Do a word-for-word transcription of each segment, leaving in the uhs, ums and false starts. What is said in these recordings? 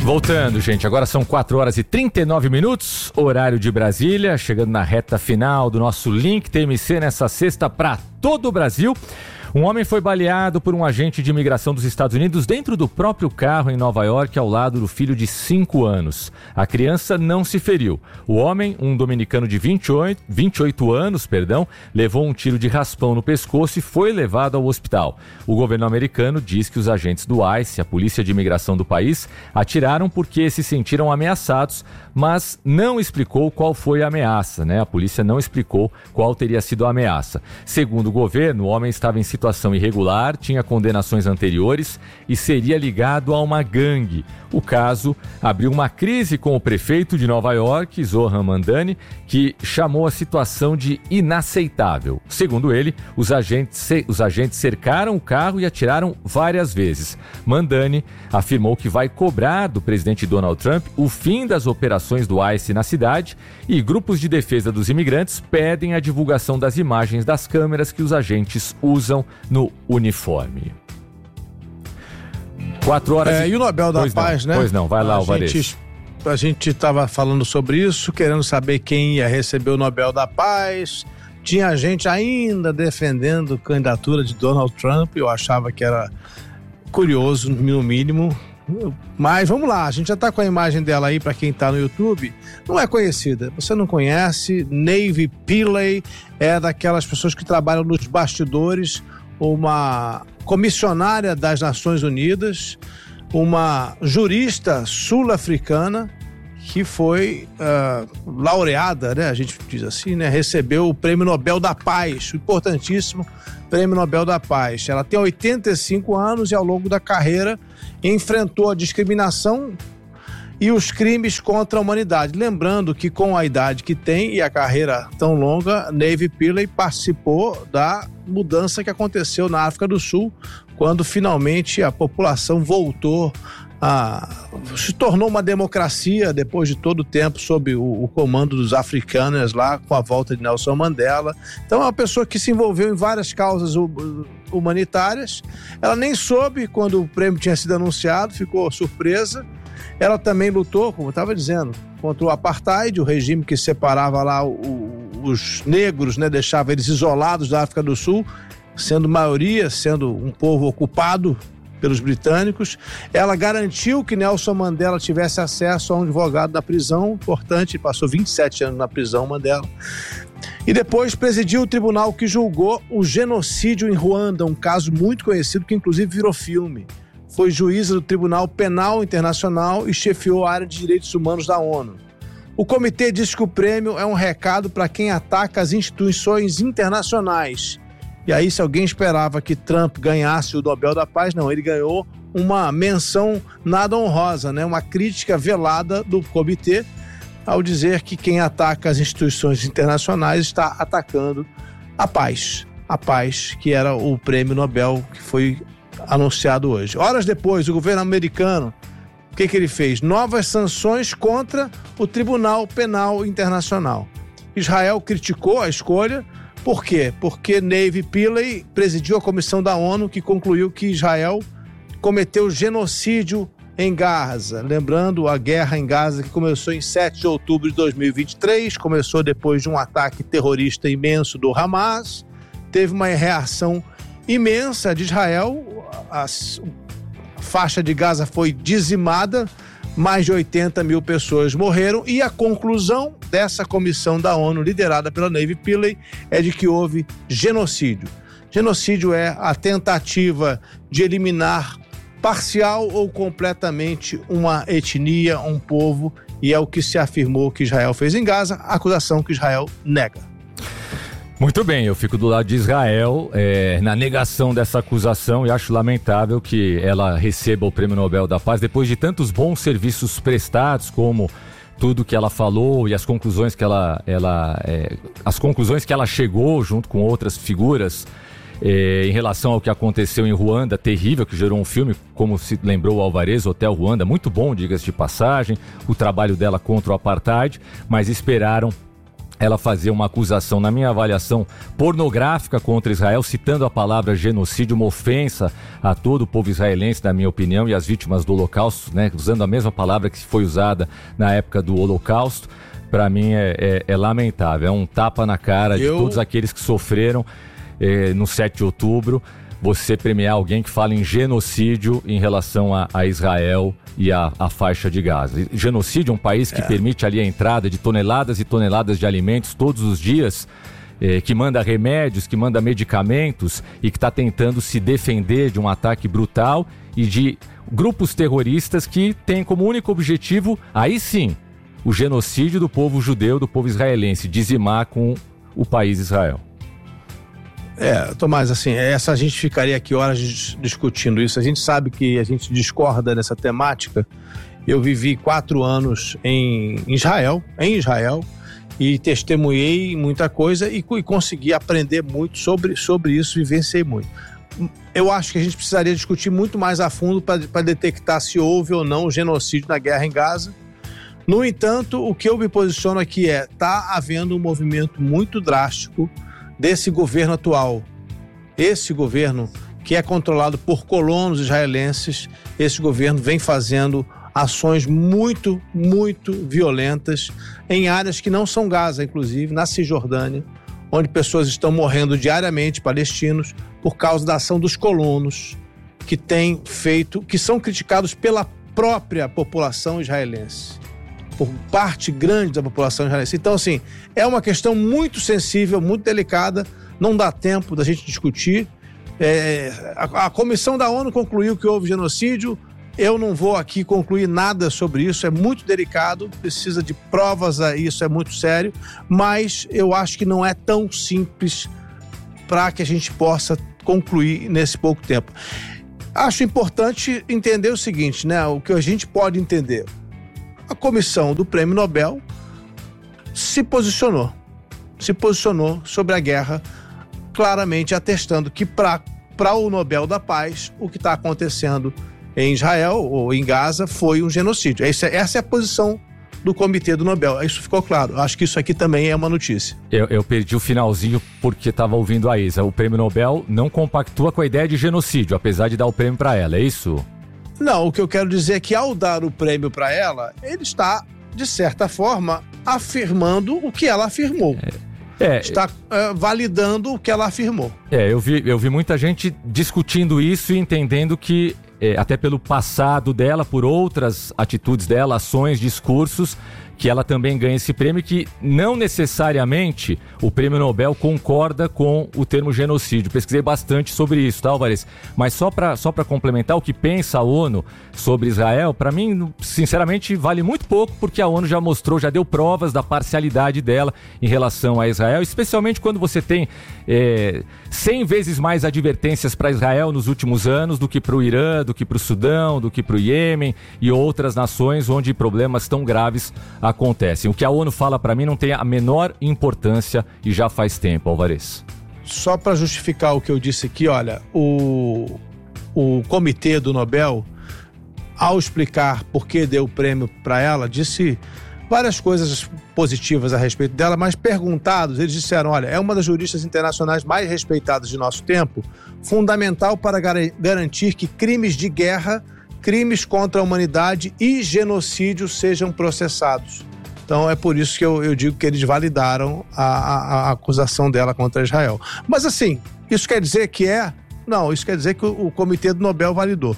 Voltando, gente, agora são quatro horas e trinta e nove minutos, horário de Brasília, chegando na reta final do nosso Link T M C nessa sexta para todo o Brasil. Um homem foi baleado por um agente de imigração dos Estados Unidos dentro do próprio carro em Nova York, ao lado do filho de cinco anos. A criança não se feriu. O homem, um dominicano de vinte e oito, vinte e oito anos, perdão, levou um tiro de raspão no pescoço e foi levado ao hospital. O governo americano diz que os agentes do ICE, a polícia de imigração do país, atiraram porque se sentiram ameaçados, mas não explicou qual foi a ameaça, né? A polícia não explicou qual teria sido a ameaça. Segundo o governo, o homem estava em situação irregular, tinha condenações anteriores e seria ligado a uma gangue. O caso abriu uma crise com o prefeito de Nova York, Zohran Mamdani, que chamou a situação de inaceitável. Segundo ele, os agentes, os agentes cercaram o carro e atiraram várias vezes. Mamdani afirmou que vai cobrar do presidente Donald Trump o fim das operações do ICE na cidade, e grupos de defesa dos imigrantes pedem a divulgação das imagens das câmeras que os agentes usam no uniforme. Quatro horas é, e... e o Nobel da pois Paz, não, né? Pois não, vai lá, Alvarez. A gente estava falando sobre isso, querendo saber quem ia receber o Nobel da Paz. Tinha gente ainda defendendo a candidatura de Donald Trump. Eu achava que era curioso, no mínimo. Mas vamos lá, a gente já está com a imagem dela aí para quem está no YouTube. Não é conhecida, você não conhece. Navy Pillay é daquelas pessoas que trabalham nos bastidores, uma comissionária das Nações Unidas, uma jurista sul-africana que foi uh, laureada, né, a gente diz assim, né, recebeu o Prêmio Nobel da Paz, o importantíssimo Prêmio Nobel da Paz. Ela tem oitenta e cinco anos e ao longo da carreira enfrentou a discriminação e os crimes contra a humanidade. Lembrando que com a idade que tem e a carreira tão longa, Navy Pillay participou da mudança que aconteceu na África do Sul, quando finalmente a população voltou a... se tornou uma democracia depois de todo o tempo sob o, o comando dos africanos lá, com a volta de Nelson Mandela. Então é uma pessoa que se envolveu em várias causas humanitárias. Ela nem soube quando o prêmio tinha sido anunciado, ficou surpresa. Ela também lutou, como eu estava dizendo, contra o apartheid, o regime que separava lá o, o, os negros, né, deixava eles isolados da África do Sul, sendo maioria, sendo um povo ocupado pelos britânicos. Ela garantiu que Nelson Mandela tivesse acesso a um advogado da prisão, importante, passou vinte e sete anos na prisão, Mandela. E depois presidiu o tribunal que julgou o genocídio em Ruanda, um caso muito conhecido que inclusive virou filme. Foi juíza do Tribunal Penal Internacional e chefiou a área de direitos humanos da ONU. O comitê diz que o prêmio é um recado para quem ataca as instituições internacionais. E aí, se alguém esperava que Trump ganhasse o Nobel da Paz, não, ele ganhou uma menção nada honrosa, né? Uma crítica velada do comitê, ao dizer que quem ataca as instituições internacionais está atacando a paz. A paz, que era o prêmio Nobel que foi anunciado hoje. Horas depois, o governo americano, o que que ele fez? Novas sanções contra o Tribunal Penal Internacional. Israel criticou a escolha. Por quê? Porque Navy Pillay presidiu a comissão da ONU que concluiu que Israel cometeu genocídio em Gaza. Lembrando a guerra em Gaza que começou em sete de outubro de dois mil e vinte e três, começou depois de um ataque terrorista imenso do Hamas, teve uma reação imensa de Israel, a faixa de Gaza foi dizimada, mais de oitenta mil pessoas morreram e a conclusão dessa comissão da ONU, liderada pela Navy Pillay, é de que houve genocídio. Genocídio é a tentativa de eliminar parcial ou completamente uma etnia, um povo, e é o que se afirmou que Israel fez em Gaza, acusação que Israel nega. Muito bem, eu fico do lado de Israel é, na negação dessa acusação e acho lamentável que ela receba o Prêmio Nobel da Paz depois de tantos bons serviços prestados, como tudo que ela falou e as conclusões que ela, ela, é, as conclusões que ela chegou junto com outras figuras é, em relação ao que aconteceu em Ruanda, terrível, que gerou um filme, como se lembrou o Alvarez, Hotel Ruanda, muito bom, diga-se de passagem, o trabalho dela contra o apartheid, mas esperaram ela fazer uma acusação, na minha avaliação, pornográfica contra Israel, citando a palavra genocídio, uma ofensa a todo o povo israelense, na minha opinião, e as vítimas do Holocausto, né, usando a mesma palavra que foi usada na época do Holocausto, para mim é, é, é lamentável. É um tapa na cara Eu... de todos aqueles que sofreram eh, no sete de outubro, você premiar alguém que fala em genocídio em relação a, a Israel e a, a faixa de Gaza. Genocídio é um país que é. permite ali a entrada de toneladas e toneladas de alimentos todos os dias, eh, que manda remédios, que manda medicamentos e que está tentando se defender de um ataque brutal e de grupos terroristas que têm como único objetivo, aí sim, o genocídio do povo judeu, do povo israelense, dizimar com o país Israel. É, Tomás, assim, essa a gente ficaria aqui horas discutindo isso. A gente sabe que a gente discorda dessa temática. Eu vivi quatro anos em Israel, em Israel, e testemunhei muita coisa e, e consegui aprender muito sobre, sobre isso, vivenciei muito. Eu acho que a gente precisaria discutir muito mais a fundo para detectar se houve ou não genocídio na guerra em Gaza. No entanto, o que eu me posiciono aqui é, está havendo um movimento muito drástico desse governo atual. Esse governo, que é controlado por colonos israelenses, esse governo vem fazendo ações muito, muito violentas em áreas que não são Gaza, inclusive, na Cisjordânia, onde pessoas estão morrendo diariamente, palestinos, por causa da ação dos colonos, que têm feito, que são criticados pela própria população israelense, por parte grande da população israelense. Então, assim, é uma questão muito sensível, muito delicada, não dá tempo da gente discutir. É, a, a comissão da ONU concluiu que houve genocídio, eu não vou aqui concluir nada sobre isso, é muito delicado, precisa de provas, isso é muito sério, mas eu acho que não é tão simples para que a gente possa concluir nesse pouco tempo. Acho importante entender o seguinte, né, o que a gente pode entender. A comissão do Prêmio Nobel se posicionou, se posicionou sobre a guerra, claramente atestando que para o Nobel da Paz, o que está acontecendo em Israel ou em Gaza foi um genocídio. Essa, essa é a posição do Comitê do Nobel, isso ficou claro. Acho que isso aqui também é uma notícia. Eu, eu perdi o finalzinho porque estava ouvindo a Isa. O Prêmio Nobel não compactua com a ideia de genocídio, apesar de dar o prêmio para ela, é isso? Não, o que eu quero dizer é que ao dar o prêmio para ela, ele está, de certa forma, afirmando o que ela afirmou. É, é, está uh, validando o que ela afirmou. É, eu vi, eu vi muita gente discutindo isso e entendendo que, é, até pelo passado dela, por outras atitudes dela, ações, discursos, que ela também ganha esse prêmio, que não necessariamente o Prêmio Nobel concorda com o termo genocídio. Pesquisei bastante sobre isso, tá, Alvarez? Mas só para só para complementar o que pensa a ONU sobre Israel, para mim, sinceramente, vale muito pouco, porque a ONU já mostrou, já deu provas da parcialidade dela em relação a Israel, especialmente quando você tem é, cem vezes mais advertências para Israel nos últimos anos do que para o Irã, do que para o Sudão, do que para o Iêmen e outras nações onde problemas tão graves acontecem. O que a ONU fala para mim não tem a menor importância e já faz tempo, Alvarez. Só para justificar o que eu disse aqui, olha, o, o Comitê do Nobel, ao explicar por que deu o prêmio para ela, disse várias coisas positivas a respeito dela, mas perguntados, eles disseram, olha, é uma das juristas internacionais mais respeitadas de nosso tempo, fundamental para gar- garantir que crimes de guerra, crimes contra a humanidade e genocídio sejam processados. Então é por isso que eu, eu digo que eles validaram a, a, a acusação dela contra Israel. Mas assim, isso quer dizer que é... Não, isso quer dizer que o, o Comitê do Nobel validou.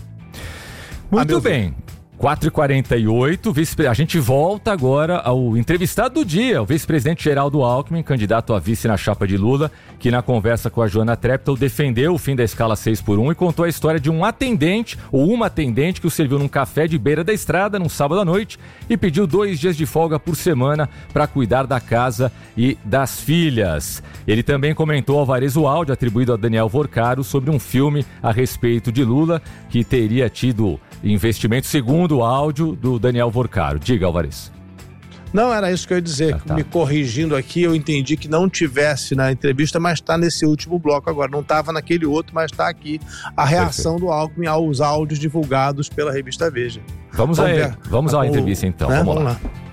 Muito bem. quatro e quarenta e oito, vice, a gente volta agora ao entrevistado do dia, o vice-presidente Geraldo Alckmin, candidato a vice na chapa de Lula, que na conversa com a Joana Treptow defendeu o fim da escala seis por um e contou a história de um atendente, ou uma atendente, que o serviu num café de beira da estrada num sábado à noite e pediu dois dias de folga por semana para cuidar da casa e das filhas. Ele também comentou, Alvarez, o áudio atribuído a Daniel Vorcaro sobre um filme a respeito de Lula, que teria tido investimento, segundo o áudio do Daniel Vorcaro. Diga, Alvarez. Não, era isso que eu ia dizer. Ah, tá. Me corrigindo aqui, eu entendi que não tivesse na entrevista, mas está nesse último bloco agora. Não estava naquele outro, mas está aqui a reação Perfeito. do Alckmin aos áudios divulgados pela revista Veja. Vamos, vamos, a, vamos à entrevista, então. Né? Vamos, vamos lá. lá.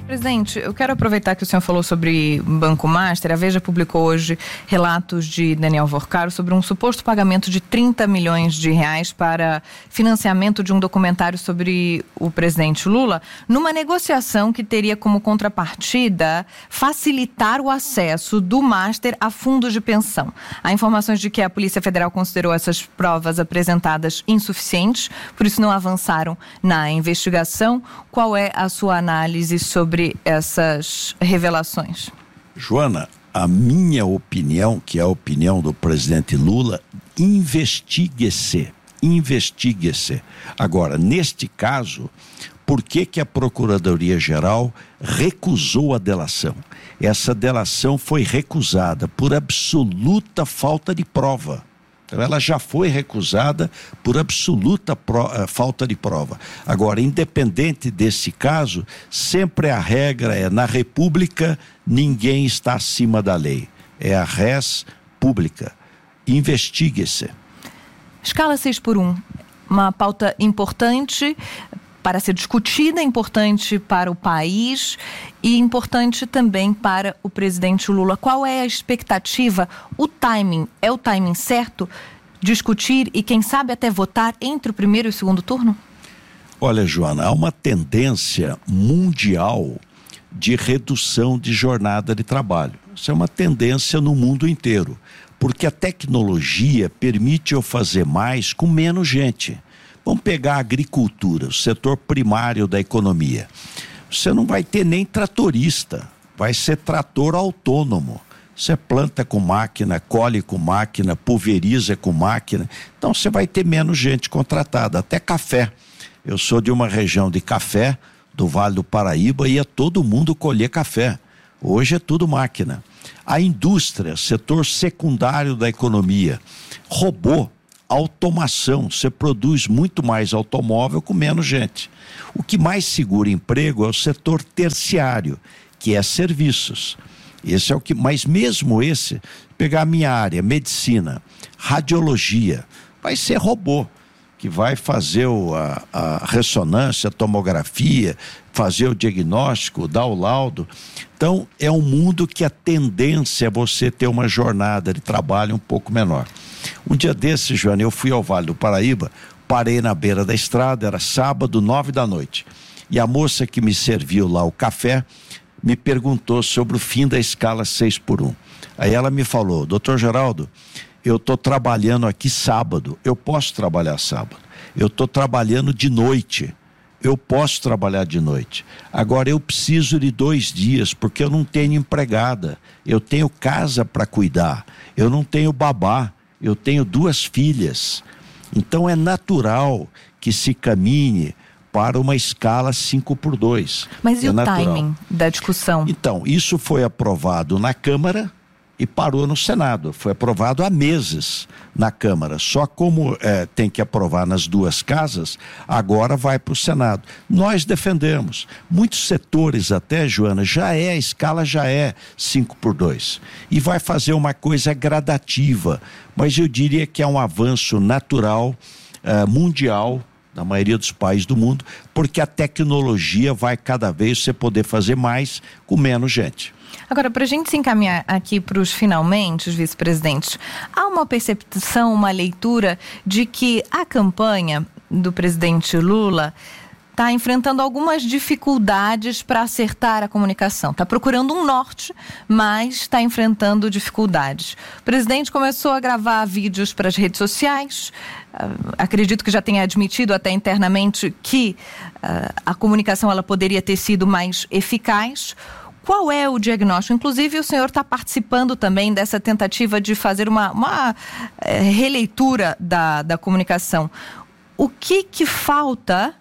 Presidente, eu quero aproveitar que o senhor falou sobre Banco Master. A Veja publicou hoje relatos de Daniel Vorcaro sobre um suposto pagamento de trinta milhões de reais para financiamento de um documentário sobre o presidente Lula, numa negociação que teria como contrapartida facilitar o acesso do Master a fundos de pensão. Há informações de que a Polícia Federal considerou essas provas apresentadas insuficientes, por isso não avançaram na investigação. Qual é a sua análise sobre essas revelações? Joana, a minha opinião, que é a opinião do presidente Lula, investigue-se, investigue-se. Agora, neste caso, por que que a Procuradoria-Geral recusou a delação? Essa delação foi recusada por absoluta falta de prova. Então, ela já foi recusada por absoluta pro, uh, falta de prova. Agora, independente desse caso, sempre a regra é, na República, ninguém está acima da lei. É a res pública. Investigue-se. Escala seis por um, uma pauta importante para ser discutida, importante para o país e importante também para o presidente Lula. Qual é a expectativa, o timing, é o timing certo? Discutir e quem sabe até votar entre o primeiro e o segundo turno? Olha, Joana, há uma tendência mundial de redução de jornada de trabalho. Isso é uma tendência no mundo inteiro, porque a tecnologia permite eu fazer mais com menos gente. Vamos pegar a agricultura, o setor primário da economia. Você não vai ter nem tratorista, vai ser trator autônomo. Você planta com máquina, colhe com máquina, pulveriza com máquina. Então você vai ter menos gente contratada, até café. Eu sou de uma região de café, do Vale do Paraíba, ia todo mundo colher café. Hoje é tudo máquina. A indústria, setor secundário da economia, robô, automação, você produz muito mais automóvel com menos gente. O que mais segura emprego é o setor terciário, que é serviços. Esse é o que, mas mesmo esse, pegar a minha área, medicina, radiologia, vai ser robô, que vai fazer o, a, a ressonância, a tomografia, fazer o diagnóstico, dar o laudo. Então, é um mundo que a tendência é você ter uma jornada de trabalho um pouco menor. Um dia desses, Joana, eu fui ao Vale do Paraíba, parei na beira da estrada, era sábado, nove da noite. E a moça que me serviu lá o café me perguntou sobre o fim da escala seis por um. Aí ela me falou: doutor Geraldo, eu estou trabalhando aqui sábado, eu posso trabalhar sábado. Eu estou trabalhando de noite, eu posso trabalhar de noite. Agora eu preciso de dois dias, porque eu não tenho empregada, eu tenho casa para cuidar, eu não tenho babá, eu tenho duas filhas. Então é natural que se caminhe para uma escala cinco por dois. Mas e é o natural. timing da discussão? Então, isso foi aprovado na Câmara e parou no Senado. Foi aprovado há meses na Câmara. Só como é, tem que aprovar nas duas casas, agora vai para o Senado. Nós defendemos. Muitos setores até, Joana, já é, a escala já é cinco por dois. E vai fazer uma coisa gradativa. Mas eu diria que é um avanço natural, é, mundial, na maioria dos países do mundo, porque a tecnologia vai cada vez você poder fazer mais com menos gente. Agora, para a gente se encaminhar aqui para os finalmente, vice-presidentes, há uma percepção, uma leitura de que a campanha do presidente Lula está enfrentando algumas dificuldades para acertar a comunicação. Está procurando um norte, mas está enfrentando dificuldades. O presidente começou a gravar vídeos para as redes sociais. Uh, acredito que já tenha admitido até internamente que uh, a comunicação ela poderia ter sido mais eficaz. Qual é o diagnóstico? Inclusive, o senhor está participando também dessa tentativa de fazer uma, uma é, releitura da, da comunicação. O que que falta,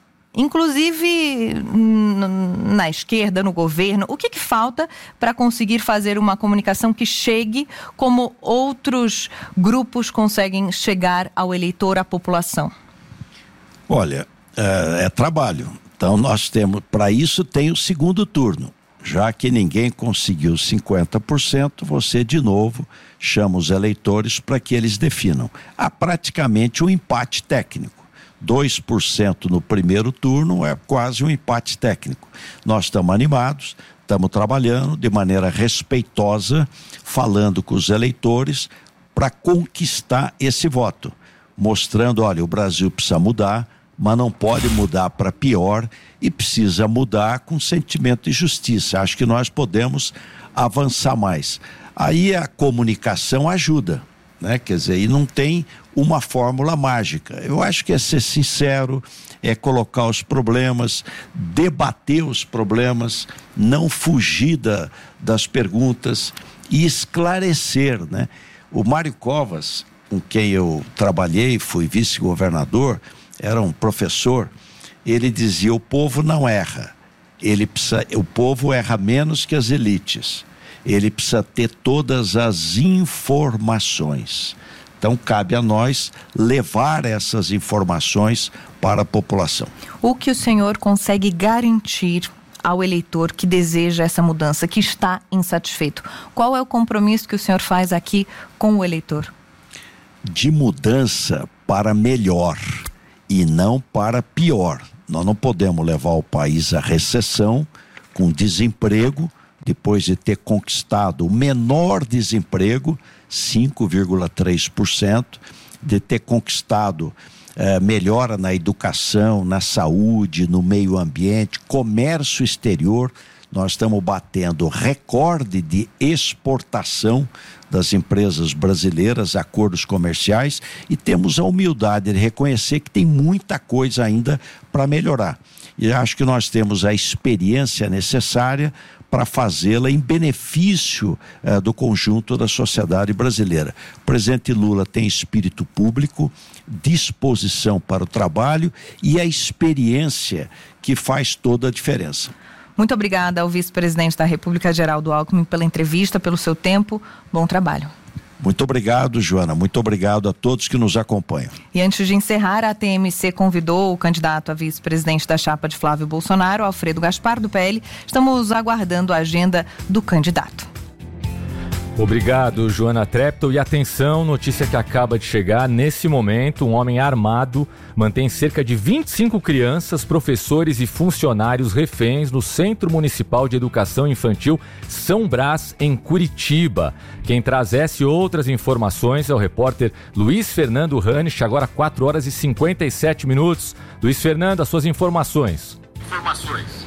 inclusive na esquerda, no governo, o que que falta para conseguir fazer uma comunicação que chegue como outros grupos conseguem chegar ao eleitor, à população? Olha, é, é trabalho. Então, nós temos, para isso tem o segundo turno. Já que ninguém conseguiu cinquenta por cento, você de novo chama os eleitores para que eles definam. Há praticamente um empate técnico. dois por cento no primeiro turno é quase um empate técnico. Nós estamos animados, estamos trabalhando de maneira respeitosa, falando com os eleitores para conquistar esse voto, mostrando, olha, o Brasil precisa mudar, mas não pode mudar para pior e precisa mudar com sentimento de justiça. Acho que nós podemos avançar mais. Aí a comunicação ajuda, né? Quer dizer, e não tem uma fórmula mágica. Eu acho que é ser sincero, é colocar os problemas, debater os problemas, não fugir da, das perguntas e esclarecer, né? O Mário Covas, com quem eu trabalhei, fui vice-governador, era um professor, ele dizia: o povo não erra, ele precisa, o povo erra menos que as elites, ele precisa ter todas as informações. Então cabe a nós levar essas informações para a população. O que o senhor consegue garantir ao eleitor que deseja essa mudança, que está insatisfeito? Qual é o compromisso que o senhor faz aqui com o eleitor? De mudança para melhor e não para pior. Nós não podemos levar o país à recessão, com desemprego, depois de ter conquistado o menor desemprego, cinco vírgula três por cento, de ter conquistado eh, melhora na educação, na saúde, no meio ambiente, comércio exterior. Nós estamos batendo recorde de exportação das empresas brasileiras, acordos comerciais, e temos a humildade de reconhecer que tem muita coisa ainda para melhorar. E acho que nós temos a experiência necessária para fazê-la em benefício eh, do conjunto da sociedade brasileira. O presidente Lula tem espírito público, disposição para o trabalho e a experiência que faz toda a diferença. Muito obrigada ao vice-presidente da República, Geraldo Alckmin, pela entrevista, pelo seu tempo. Bom trabalho. Muito obrigado, Joana. Muito obrigado a todos que nos acompanham. E antes de encerrar, a T M C convidou o candidato a vice-presidente da chapa de Flávio Bolsonaro, Alfredo Gaspar, do P L. Estamos aguardando a agenda do candidato. Obrigado, Joana Treptow. E atenção, notícia que acaba de chegar. Nesse momento, um homem armado mantém cerca de vinte e cinco crianças, professores e funcionários reféns no Centro Municipal de Educação Infantil São Brás, em Curitiba. Quem traz essa e outras informações é o repórter Luiz Fernando Ranisch, agora quatro horas e cinquenta e sete minutos. Luiz Fernando, as suas informações. Informações.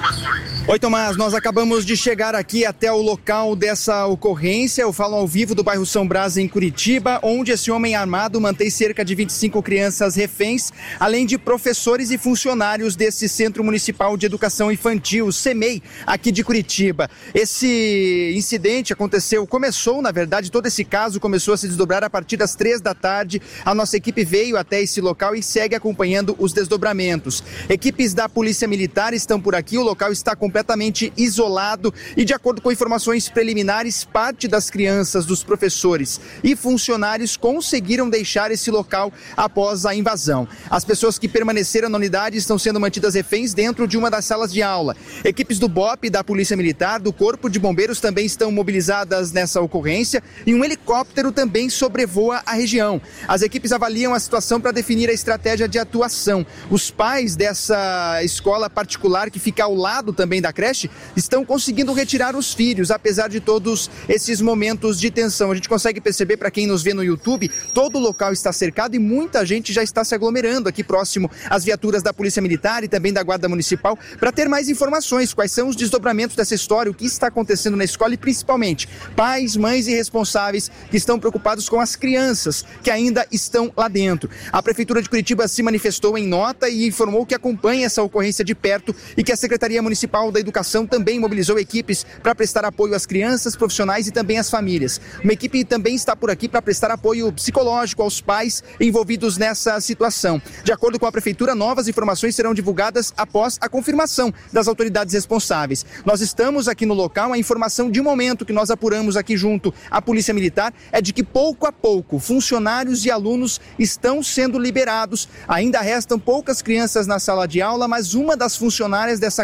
Oi, Tomás, nós acabamos de chegar aqui até o local dessa ocorrência. Eu falo ao vivo do bairro São Brás, em Curitiba, onde esse homem armado mantém cerca de vinte e cinco crianças reféns, além de professores e funcionários desse Centro Municipal de Educação Infantil, CEMEI, aqui de Curitiba. Esse incidente aconteceu, começou, na verdade, todo esse caso começou a se desdobrar a partir das três da tarde. A nossa equipe veio até esse local e segue acompanhando os desdobramentos. Equipes da Polícia Militar estão por aqui, o local está completamente isolado e, de acordo com informações preliminares, parte das crianças, dos professores e funcionários conseguiram deixar esse local após a invasão. As pessoas que permaneceram na unidade estão sendo mantidas reféns dentro de uma das salas de aula. Equipes do B O P, da Polícia Militar, do Corpo de Bombeiros também estão mobilizadas nessa ocorrência e um helicóptero também sobrevoa a região. As equipes avaliam a situação para definir a estratégia de atuação. Os pais dessa escola particular, que fica ao lado também da creche, estão conseguindo retirar os filhos, apesar de todos esses momentos de tensão. A gente consegue perceber, para quem nos vê no YouTube, todo o local está cercado e muita gente já está se aglomerando aqui próximo às viaturas da Polícia Militar e também da Guarda Municipal, para ter mais informações, quais são os desdobramentos dessa história, o que está acontecendo na escola e, principalmente, pais, mães e responsáveis que estão preocupados com as crianças que ainda estão lá dentro. A Prefeitura de Curitiba se manifestou em nota e informou que acompanha essa ocorrência de perto e que a Secretaria Municipal da Educação também mobilizou equipes para prestar apoio às crianças, profissionais e também às famílias. Uma equipe também está por aqui para prestar apoio psicológico aos pais envolvidos nessa situação. De acordo com a Prefeitura, novas informações serão divulgadas após a confirmação das autoridades responsáveis. Nós estamos aqui no local, a informação de momento que nós apuramos aqui junto à Polícia Militar é de que pouco a pouco funcionários e alunos estão sendo liberados. Ainda restam poucas crianças na sala de aula, mas uma das funcionárias dessa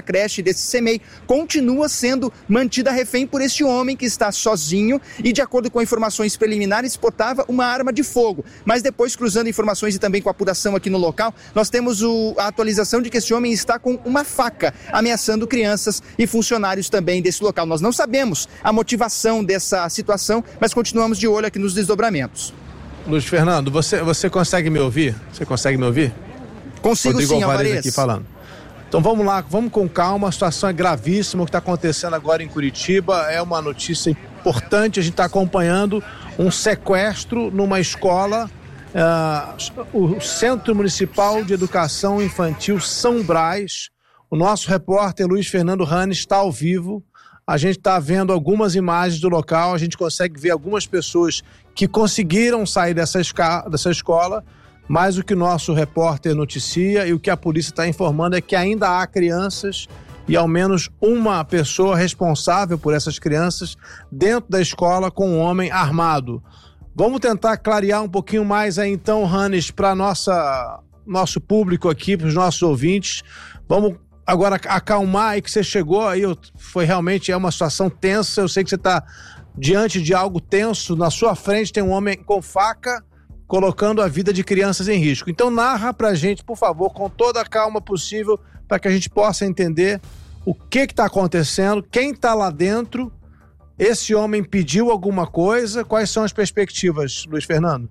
creche, desse C M E I, continua sendo mantida refém por este homem que está sozinho e, de acordo com informações preliminares, portava uma arma de fogo. Mas depois, cruzando informações e também com a apuração aqui no local, nós temos o, a atualização de que esse homem está com uma faca, ameaçando crianças e funcionários também desse local. Nós não sabemos a motivação dessa situação, mas continuamos de olho aqui nos desdobramentos. Luiz Fernando, você, você consegue me ouvir? Você consegue me ouvir? Consigo. Rodrigo sim, Alvarez. Aqui falando. Então vamos lá, vamos com calma, a situação é gravíssima, o que está acontecendo agora em Curitiba é uma notícia importante, a gente está acompanhando um sequestro numa escola, uh, o Centro Municipal de Educação Infantil São Brás. O nosso repórter Luiz Fernando Rani está ao vivo, a gente está vendo algumas imagens do local, a gente consegue ver algumas pessoas que conseguiram sair dessa, esca- dessa escola, mas o que o nosso repórter noticia e o que a polícia está informando é que ainda há crianças e ao menos uma pessoa responsável por essas crianças dentro da escola com um homem armado. Vamos tentar clarear um pouquinho mais aí então, Hannes, para nossa nosso público aqui, para os nossos ouvintes. Vamos agora acalmar aí que você chegou aí, foi realmente é uma situação tensa, eu sei que você está diante de algo tenso, na sua frente tem um homem com faca colocando a vida de crianças em risco. Então narra pra gente, por favor, com toda a calma possível, para que a gente possa entender o que está acontecendo, quem está lá dentro, esse homem pediu alguma coisa, quais são as perspectivas, Luiz Fernando?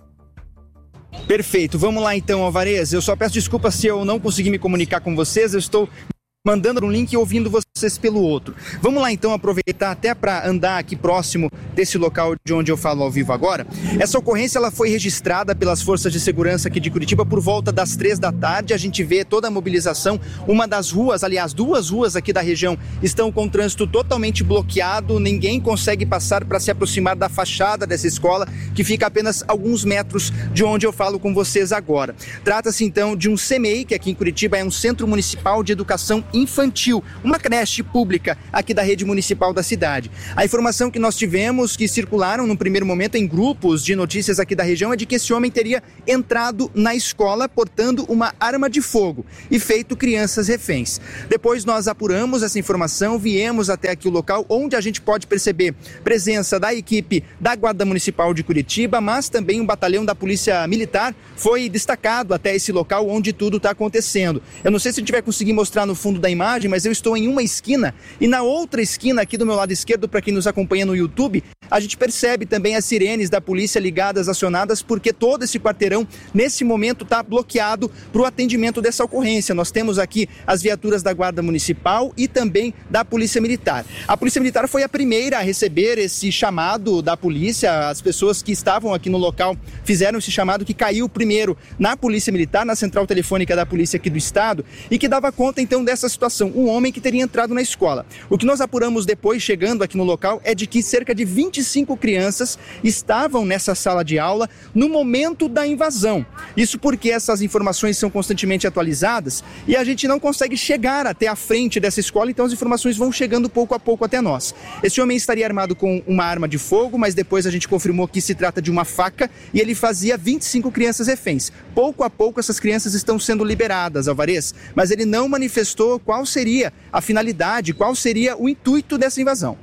Perfeito, vamos lá então, Alvarez. Eu só peço desculpa se eu não consegui me comunicar com vocês, eu estou mandando um link e ouvindo vocês pelo outro. Vamos lá então aproveitar até para andar aqui próximo desse local de onde eu falo ao vivo agora. Essa ocorrência ela foi registrada pelas forças de segurança aqui de Curitiba por volta das três da tarde. A gente vê toda a mobilização. Uma das ruas, aliás, duas ruas aqui da região estão com o trânsito totalmente bloqueado. Ninguém consegue passar para se aproximar da fachada dessa escola, que fica a apenas alguns metros de onde eu falo com vocês agora. Trata-se então de um C M E I, que aqui em Curitiba é um Centro Municipal de Educação Infantil, uma creche pública aqui da rede municipal da cidade. A informação que nós tivemos, que circularam no primeiro momento em grupos de notícias aqui da região, é de que esse homem teria entrado na escola portando uma arma de fogo e feito crianças reféns. Depois nós apuramos essa informação, viemos até aqui o local onde a gente pode perceber presença da equipe da Guarda Municipal de Curitiba, mas também um batalhão da Polícia Militar foi destacado até esse local onde tudo está acontecendo. Eu não sei se a gente vai conseguir mostrar no fundo da imagem, mas eu estou em uma esquina e na outra esquina aqui do meu lado esquerdo, para quem nos acompanha no YouTube, a gente percebe também as sirenes da polícia ligadas, acionadas, porque todo esse quarteirão nesse momento está bloqueado para o atendimento dessa ocorrência. Nós temos aqui as viaturas da Guarda Municipal e também da Polícia Militar. A Polícia Militar foi a primeira a receber esse chamado da polícia. As pessoas que estavam aqui no local fizeram esse chamado, que caiu primeiro na Polícia Militar, na central telefônica da polícia aqui do estado, e que dava conta então dessa situação, um homem que teria entrado na escola. O que nós apuramos depois, chegando aqui no local, é de que cerca de vinte e cinco crianças estavam nessa sala de aula no momento da invasão. Isso porque essas informações são constantemente atualizadas e a gente não consegue chegar até a frente dessa escola, então as informações vão chegando pouco a pouco até nós. Esse homem estaria armado com uma arma de fogo, mas depois a gente confirmou que se trata de uma faca e ele fazia vinte e cinco crianças reféns. Pouco a pouco essas crianças estão sendo liberadas, Alvarez, mas ele não manifestou qual seria a finalidade, qual seria o intuito dessa invasão.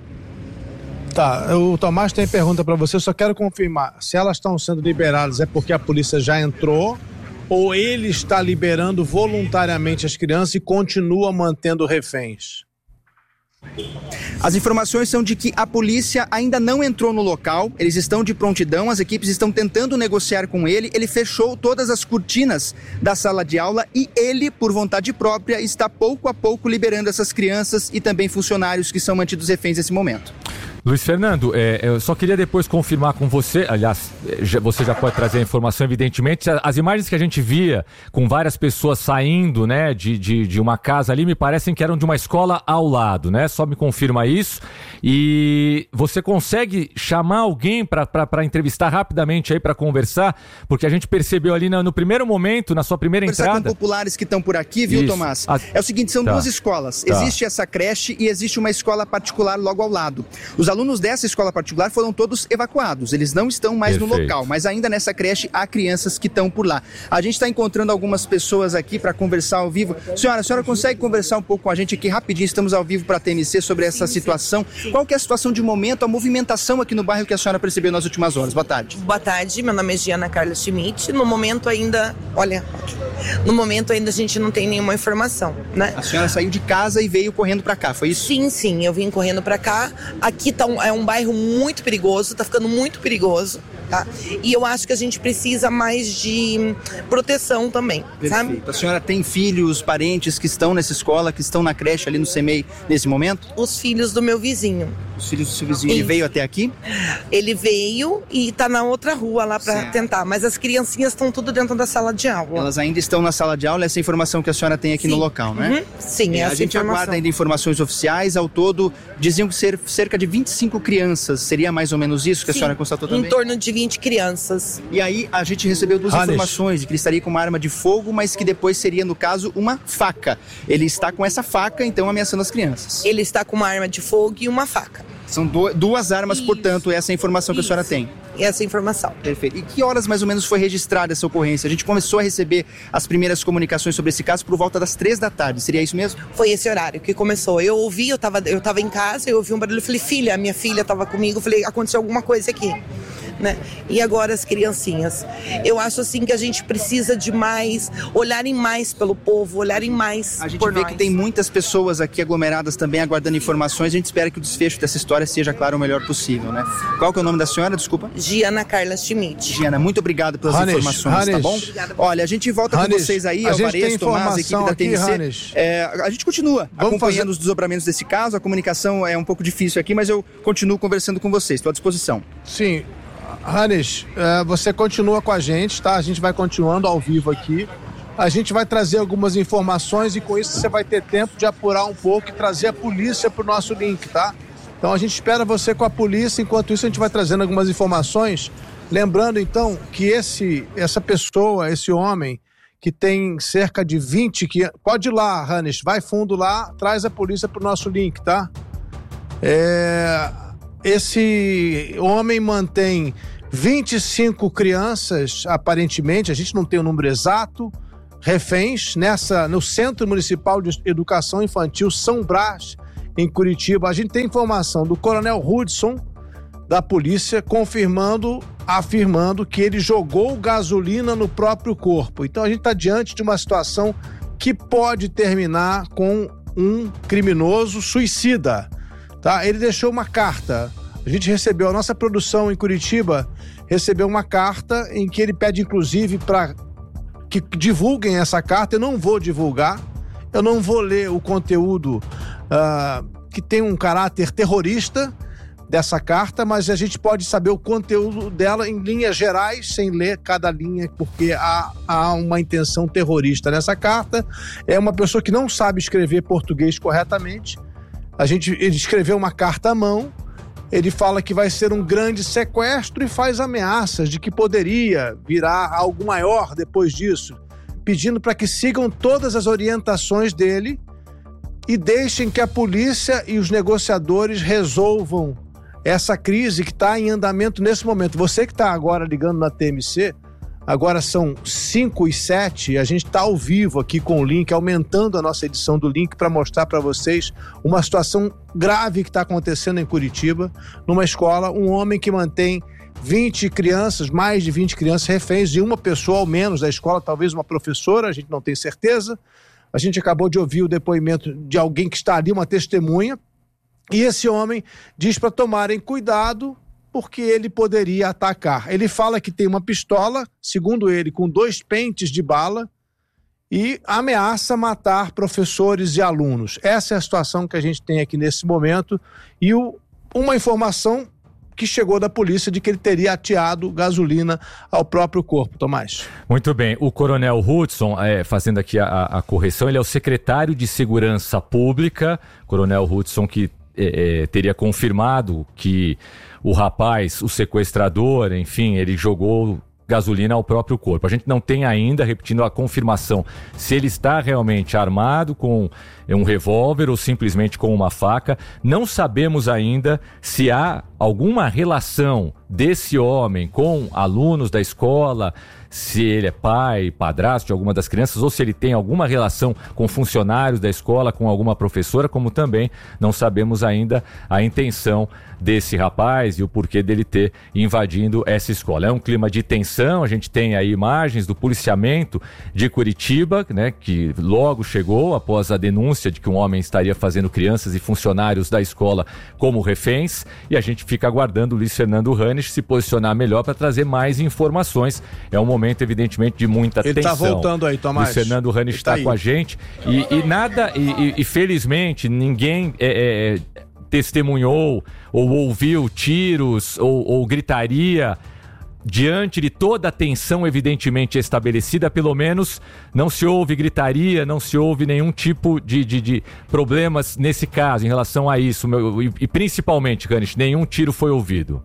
Tá, o Tomás tem pergunta para você, eu só quero confirmar, se elas estão sendo liberadas é porque a polícia já entrou ou ele está liberando voluntariamente as crianças e continua mantendo reféns? As informações são de que a polícia ainda não entrou no local, eles estão de prontidão, as equipes estão tentando negociar com ele, ele fechou todas as cortinas da sala de aula e ele, por vontade própria, está pouco a pouco liberando essas crianças e também funcionários que são mantidos reféns nesse momento. Luiz Fernando, é, eu só queria depois confirmar com você, aliás, já, você já pode trazer a informação, evidentemente, as imagens que a gente via com várias pessoas saindo, né, de, de, de uma casa ali, me parecem que eram de uma escola ao lado, né, só me confirma isso, e você consegue chamar alguém para entrevistar rapidamente aí, para conversar, porque a gente percebeu ali no, no primeiro momento, na sua primeira conversar entrada... com populares que estão por aqui, viu, isso. Tomás? A... É o seguinte, são tá. duas escolas, tá. Existe essa creche e existe uma escola particular logo ao lado. Os alunos dessa escola particular foram todos evacuados, eles não estão mais Perfeito. no local, mas ainda nessa creche há crianças que estão por lá. A gente está encontrando algumas pessoas aqui para conversar ao vivo. Senhora, a senhora consegue conversar um pouco com a gente aqui rapidinho? Estamos ao vivo para a T M C sobre essa sim, situação. Sim. Qual que é a situação de momento, a movimentação aqui no bairro que a senhora percebeu nas últimas horas? Boa tarde. Boa tarde, meu nome é Giana Carla Schmidt. No momento ainda, olha, no momento ainda a gente não tem nenhuma informação, né? A senhora saiu de casa e veio correndo para cá, foi isso? Sim, sim, eu vim correndo para cá. Aqui tá um, é um bairro muito perigoso, tá ficando muito perigoso, tá? E eu acho que a gente precisa mais de proteção também, Perfeito. sabe? A senhora tem filhos, parentes que estão nessa escola, que estão na creche ali no CEMEI nesse momento? Os filhos do meu vizinho. Os filhos do seu vizinho, ele veio até aqui? Ele veio e tá na outra rua lá para tentar, mas as criancinhas estão tudo dentro da sala de aula. Elas ainda estão na sala de aula, essa informação que a senhora tem aqui Sim. no local, né? Uhum. Sim, é, essa A gente informação. aguarda ainda informações oficiais, ao todo diziam que ser cerca de vinte e cinco crianças, seria mais ou menos isso que Sim, a senhora constatou também? em torno de vinte crianças. E aí a gente recebeu duas Hannes. informações, de que ele estaria com uma arma de fogo, mas que depois seria, no caso, uma faca. Ele está com essa faca, então, ameaçando as crianças. Ele está com uma arma de fogo e uma faca. São do, duas armas, Isso. portanto, essa é a informação que Isso. a senhora tem. Essa informação. Perfeito. E que horas mais ou menos foi registrada essa ocorrência? A gente começou a receber as primeiras comunicações sobre esse caso por volta das três da tarde, seria isso mesmo? Foi esse horário que começou. Eu ouvi, eu tava, eu tava em casa, eu ouvi um barulho, eu falei, filha, minha filha tava comigo, eu falei, aconteceu alguma coisa aqui. Né? E agora as criancinhas. Eu acho assim que a gente precisa de mais, olharem mais pelo povo, olharem mais A gente por vê nós. que tem muitas pessoas aqui aglomeradas também aguardando informações. A gente espera que o desfecho dessa história seja, claro, o melhor possível, né? Qual que é o nome da senhora, desculpa? Giana Carla Schmidt. Giana, muito obrigado pelas Hannes, informações, Hannes. tá bom? Obrigada. Olha, a gente volta Hannes, com vocês aí, a gente Alvarez, tem Tomás, equipe informação da T M C. aqui, Hannes. É, a gente continua Vamos acompanhando fazer- os desdobramentos desse caso. A comunicação é um pouco difícil aqui, mas eu continuo conversando com vocês. Estou à disposição. Sim. Hannes, é, você continua com a gente, tá? A gente vai continuando ao vivo aqui. A gente vai trazer algumas informações e com isso você vai ter tempo de apurar um pouco e trazer a polícia pro nosso link, tá? Então a gente espera você com a polícia, enquanto isso a gente vai trazendo algumas informações. Lembrando então que esse, essa pessoa, esse homem que tem cerca de vinte, que pode ir lá, Hannes, vai fundo lá, traz a polícia pro nosso link, tá? É... Esse homem mantém vinte e cinco crianças, aparentemente, a gente não tem o número exato, reféns, nessa, no Centro Municipal de Educação Infantil São Brás, em Curitiba. A gente tem informação do Coronel Hudson, da polícia, confirmando, afirmando que ele jogou gasolina no próprio corpo. Então a gente está diante de uma situação que pode terminar com um criminoso suicida. Tá? Ele deixou uma carta. A gente recebeu, a nossa produção em Curitiba recebeu uma carta em que ele pede, inclusive, para que divulguem essa carta. Eu não vou divulgar, eu não vou ler o conteúdo uh, que tem um caráter terrorista dessa carta, mas a gente pode saber o conteúdo dela em linhas gerais, sem ler cada linha, porque há, há uma intenção terrorista nessa carta. É uma pessoa que não sabe escrever português corretamente. A gente, ele escreveu uma carta à mão, ele fala que vai ser um grande sequestro e faz ameaças de que poderia virar algo maior depois disso, pedindo para que sigam todas as orientações dele e deixem que a polícia e os negociadores resolvam essa crise que está em andamento nesse momento. Você que está agora ligando na T M C, agora são cinco e sete, a gente está ao vivo aqui com o link, aumentando a nossa edição do link para mostrar para vocês uma situação grave que está acontecendo em Curitiba, numa escola, um homem que mantém vinte crianças, mais de vinte crianças reféns de uma pessoa ao menos da escola, talvez uma professora, a gente não tem certeza. A gente acabou de ouvir o depoimento de alguém que está ali, uma testemunha, e esse homem diz para tomarem cuidado porque ele poderia atacar. Ele fala que tem uma pistola, segundo ele, com dois pentes de bala e ameaça matar professores e alunos. Essa é a situação que a gente tem aqui nesse momento e o, uma informação que chegou da polícia de que ele teria ateado gasolina ao próprio corpo. Tomás. Muito bem. O Coronel Hudson, é, fazendo aqui a, a correção, ele é o secretário de Segurança Pública, Coronel Hudson, que é, é, teria confirmado que o rapaz, o sequestrador, enfim, ele jogou gasolina ao próprio corpo. A gente não tem ainda, repetindo, a confirmação se ele está realmente armado com um revólver ou simplesmente com uma faca. Não sabemos ainda se há alguma relação desse homem com alunos da escola, se ele é pai, padrasto de alguma das crianças, ou se ele tem alguma relação com funcionários da escola, com alguma professora, como também não sabemos ainda a intenção desse rapaz e o porquê dele ter invadindo essa escola. É um clima de tensão, a gente tem aí imagens do policiamento de Curitiba, né, que logo chegou após a denúncia de que um homem estaria fazendo crianças e funcionários da escola como reféns, e a gente fica aguardando o Luiz Fernando Ranich se posicionar melhor para trazer mais informações. É um momento, evidentemente, de muita Ele tensão. Ele está voltando aí, Tomás. Luiz Fernando Ranich está tá com a gente e, e nada, e, e, e felizmente ninguém é, é, testemunhou ou ouviu tiros ou, ou gritaria. Diante de toda a tensão evidentemente estabelecida, pelo menos não se houve gritaria, não se houve nenhum tipo de, de, de problemas nesse caso, em relação a isso. E, e principalmente, Ranich, nenhum tiro foi ouvido.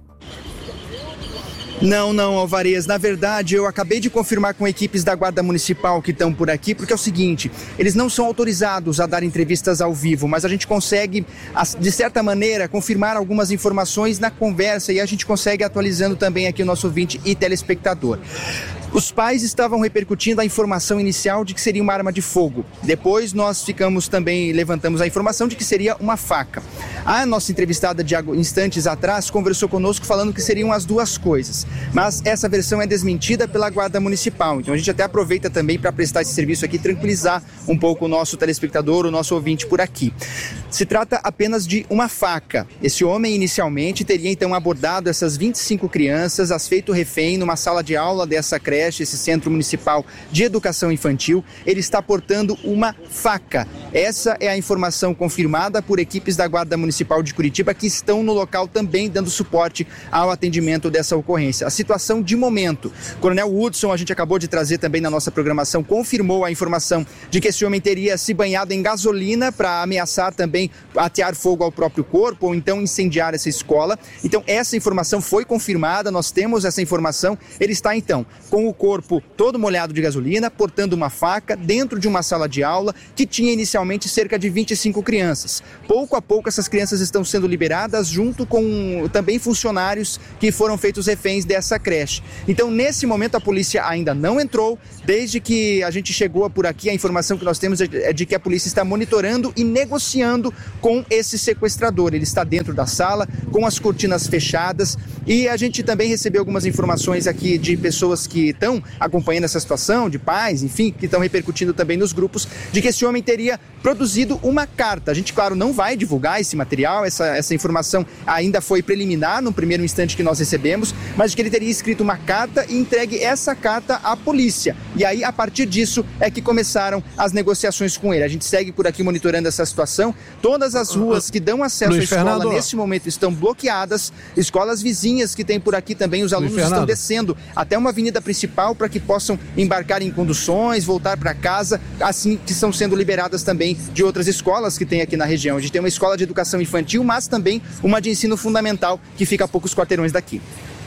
Não, não, Alvarez. Na verdade, eu acabei de confirmar com equipes da Guarda Municipal que estão por aqui, porque é o seguinte, eles não são autorizados a dar entrevistas ao vivo, mas a gente consegue, de certa maneira, confirmar algumas informações na conversa e a gente consegue atualizando também aqui o nosso ouvinte e telespectador. Os pais estavam repercutindo a informação inicial de que seria uma arma de fogo. Depois nós ficamos também, levantamos a informação de que seria uma faca. A nossa entrevistada de instantes atrás conversou conosco falando que seriam as duas coisas. Mas essa versão é desmentida pela Guarda Municipal. Então a gente até aproveita também para prestar esse serviço aqui, tranquilizar um pouco o nosso telespectador, o nosso ouvinte por aqui. Se trata apenas de uma faca. Esse homem inicialmente teria então abordado essas vinte e cinco crianças, as feito refém numa sala de aula dessa creche, esse Centro Municipal de Educação Infantil. Ele está portando uma faca. Essa é a informação confirmada por equipes da Guarda Municipal de Curitiba que estão no local também dando suporte ao atendimento dessa ocorrência. A situação de momento, Coronel Hudson, a gente acabou de trazer também na nossa programação, confirmou a informação de que esse homem teria se banhado em gasolina para ameaçar também atear fogo ao próprio corpo ou então incendiar essa escola. Então essa informação foi confirmada, nós temos essa informação. Ele está então com o corpo todo molhado de gasolina, portando uma faca dentro de uma sala de aula que tinha inicialmente cerca de vinte e cinco crianças. Pouco a pouco essas crianças estão sendo liberadas junto com também funcionários que foram feitos reféns dessa creche. Então nesse momento a polícia ainda não entrou, desde que a gente chegou por aqui a informação que nós temos é de que a polícia está monitorando e negociando com esse sequestrador. Ele está dentro da sala com as cortinas fechadas e a gente também recebeu algumas informações aqui de pessoas que estão acompanhando essa situação, de pais, enfim, que estão repercutindo também nos grupos, de que esse homem teria produzido uma carta. A gente, claro, não vai divulgar esse material, essa, essa informação ainda foi preliminar no primeiro instante que nós recebemos, mas de que ele teria escrito uma carta e entregue essa carta à polícia. E aí, a partir disso, é que começaram as negociações com ele. A gente segue por aqui monitorando essa situação. Todas as ruas que dão acesso Luiz à escola, Fernando, nesse momento, estão bloqueadas. Escolas vizinhas que tem por aqui também, os alunos estão descendo até uma avenida principal para que possam embarcar em conduções, voltar para casa, assim que estão sendo liberadas também de outras escolas que tem aqui na região. A gente tem uma escola de educação infantil, mas também uma de ensino fundamental que fica a poucos quarteirões daqui.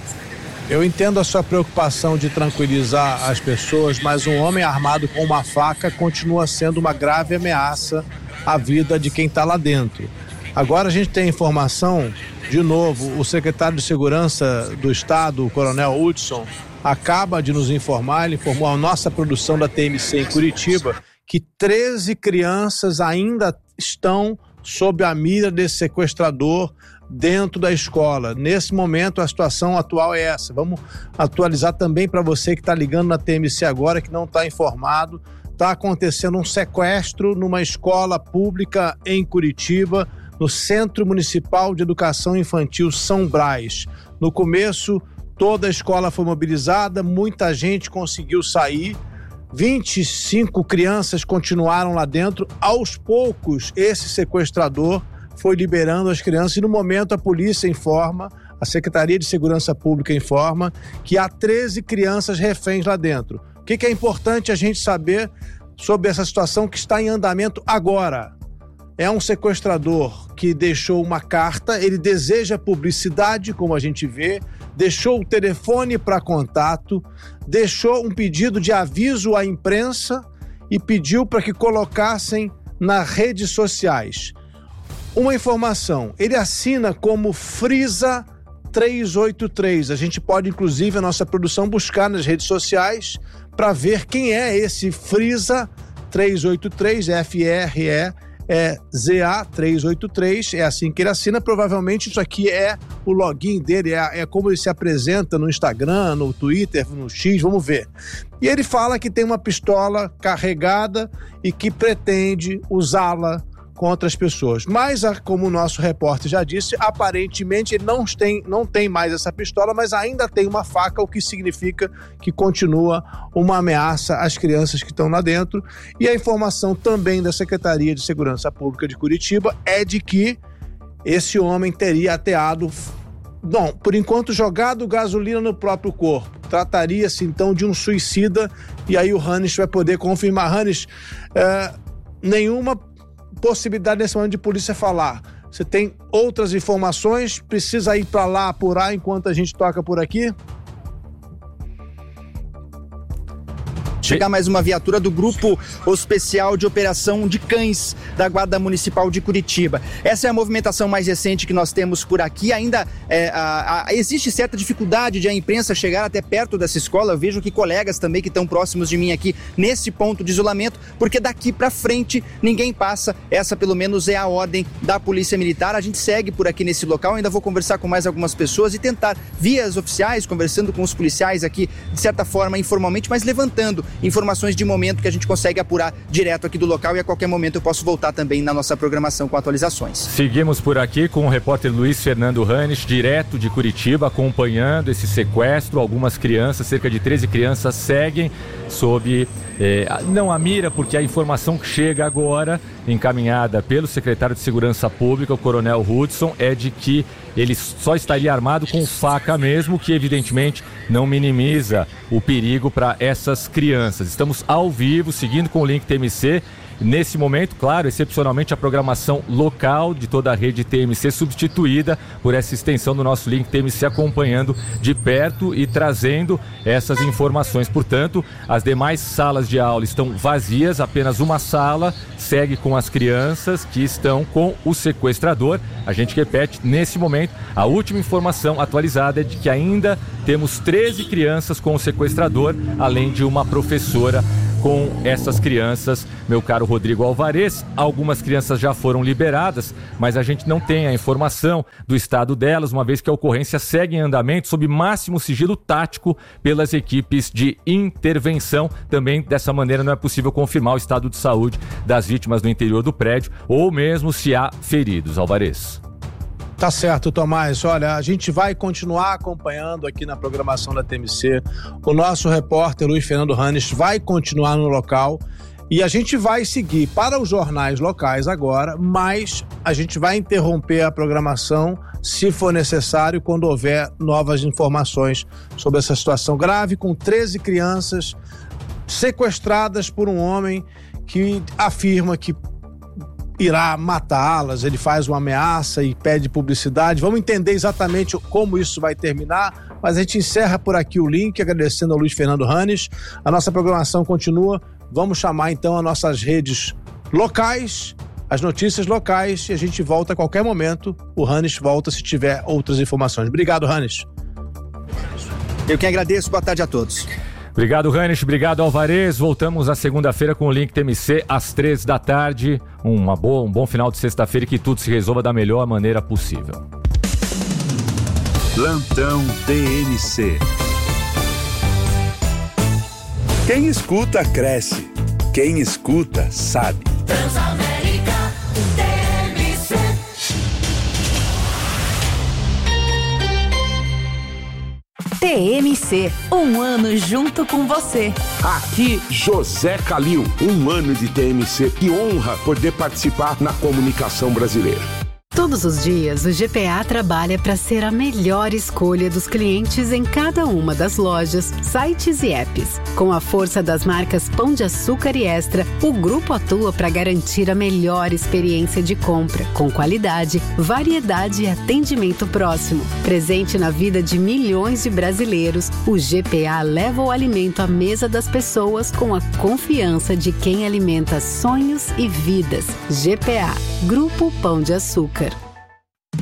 Eu entendo a sua preocupação de tranquilizar as pessoas, mas um homem armado com uma faca continua sendo uma grave ameaça à vida de quem está lá dentro. Agora a gente tem informação, de novo, o secretário de Segurança do Estado, o Coronel Hudson, acaba de nos informar, ele informou a nossa produção da T M C em Curitiba, que treze crianças ainda estão sob a mira desse sequestrador dentro da escola. Nesse momento, a situação atual é essa. Vamos atualizar também para você que está ligando na T M C agora, que não está informado. Está acontecendo um sequestro numa escola pública em Curitiba, no Centro Municipal de Educação Infantil São Brás. No começo, toda a escola foi mobilizada, muita gente conseguiu sair, vinte e cinco crianças continuaram lá dentro. Aos poucos, esse sequestrador foi liberando as crianças e no momento a polícia informa, a Secretaria de Segurança Pública informa que há treze crianças reféns lá dentro. O que, que é importante a gente saber sobre essa situação que está em andamento agora? É um sequestrador que deixou uma carta, ele deseja publicidade, como a gente vê, deixou o telefone para contato, deixou um pedido de aviso à imprensa e pediu para que colocassem nas redes sociais. Uma informação, ele assina como Frisa trezentos e oitenta e três. A gente pode, inclusive, a nossa produção buscar nas redes sociais para ver quem é esse Frisa trezentos e oitenta e três, F R E Z A trezentos e oitenta e três, é assim que ele assina. Provavelmente isso aqui é o login dele, é, é como ele se apresenta no Instagram, no Twitter, no X, vamos ver. E ele fala que tem uma pistola carregada e que pretende usá-la contra as pessoas. Mas, como o nosso repórter já disse, aparentemente ele não tem, não tem mais essa pistola, mas ainda tem uma faca, o que significa que continua uma ameaça às crianças que estão lá dentro. E a informação também da Secretaria de Segurança Pública de Curitiba é de que esse homem teria ateado, bom, por enquanto jogado gasolina no próprio corpo. Trataria-se então de um suicida, e aí o Hannes vai poder confirmar. Hannes, é, nenhuma possibilidade nesse momento de polícia falar. Você tem outras informações? Precisa ir para lá apurar enquanto a gente toca por aqui? Chegar mais uma viatura do Grupo Especial de Operação de Cães da Guarda Municipal de Curitiba. Essa é a movimentação mais recente que nós temos por aqui. Ainda é, a, a, existe certa dificuldade de a imprensa chegar até perto dessa escola. Eu vejo que colegas também que estão próximos de mim aqui nesse ponto de isolamento, porque daqui para frente ninguém passa. Essa pelo menos é a ordem da Polícia Militar. A gente segue por aqui nesse local. Ainda vou conversar com mais algumas pessoas e tentar, vias oficiais, conversando com os policiais aqui, de certa forma informalmente, mas levantando informações de momento que a gente consegue apurar direto aqui do local, e a qualquer momento eu posso voltar também na nossa programação com atualizações. Seguimos por aqui com o repórter Luiz Fernando Hannes, direto de Curitiba, acompanhando esse sequestro. Algumas crianças, cerca de treze crianças, seguem sob, eh, não a mira, porque a informação que chega agora, encaminhada pelo secretário de Segurança Pública, o coronel Hudson, é de que ele só estaria armado com faca mesmo, que evidentemente não minimiza o perigo para essas crianças. Estamos ao vivo, seguindo com o link T M C. Nesse momento, claro, excepcionalmente a programação local de toda a rede T M C substituída por essa extensão do nosso link T M C, acompanhando de perto e trazendo essas informações. Portanto, as demais salas de aula estão vazias, apenas uma sala segue com as crianças que estão com o sequestrador. A gente repete, nesse momento, a última informação atualizada é de que ainda temos treze crianças com o sequestrador, além de uma professora com essas crianças, meu caro Rodrigo Alvarez. Algumas crianças já foram liberadas, mas a gente não tem a informação do estado delas, uma vez que a ocorrência segue em andamento sob máximo sigilo tático pelas equipes de intervenção. Também dessa maneira não é possível confirmar o estado de saúde das vítimas do interior do prédio, ou mesmo se há feridos. Alvarez. Tá certo, Tomás. Olha, a gente vai continuar acompanhando aqui na programação da T M C. O nosso repórter Luiz Fernando Hannes vai continuar no local e a gente vai seguir para os jornais locais agora, mas a gente vai interromper a programação se for necessário, quando houver novas informações sobre essa situação grave, com treze crianças sequestradas por um homem que afirma que irá matá-las. Ele faz uma ameaça e pede publicidade. Vamos entender exatamente como isso vai terminar, mas a gente encerra por aqui o link, agradecendo ao Luiz Fernando Hannes. A nossa programação continua. Vamos chamar então as nossas redes locais, as notícias locais, e a gente volta a qualquer momento. O Hannes volta se tiver outras informações. Obrigado, Hannes. Eu que agradeço. Boa tarde a todos. Obrigado, Hannes. Obrigado, Alvarez. Voltamos na segunda-feira com o link T M C às três da tarde. Uma boa, um bom final de sexta-feira e que tudo se resolva da melhor maneira possível. Plantão T M C. Quem escuta, cresce. Quem escuta, sabe. Transamérica T M C. T M C, um ano junto com você. Aqui, José Calil, um ano de T M C. Que honra poder participar na comunicação brasileira. Todos os dias, o G P A trabalha para ser a melhor escolha dos clientes em cada uma das lojas, sites e apps. Com a força das marcas Pão de Açúcar e Extra, o grupo atua para garantir a melhor experiência de compra, com qualidade, variedade e atendimento próximo. Presente na vida de milhões de brasileiros, o G P A leva o alimento à mesa das pessoas com a confiança de quem alimenta sonhos e vidas. G P A, Grupo Pão de Açúcar.